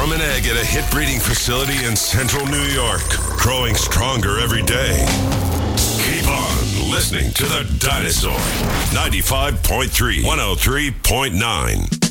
From an egg at a hit breeding facility in central New York, growing stronger every day. Keep on listening to The Dinosaur. 95.3, 103.9.